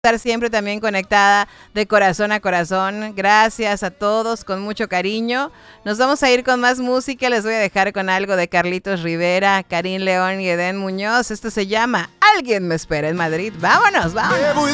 Estar siempre también conectada de corazón a corazón. Gracias a todos, con mucho cariño. Nos vamos a ir con más música. Les voy a dejar con algo de Carlitos Rivera, Karim León y Edén Muñoz. Esto se llama Alguien me espera en Madrid. Vámonos, vámonos.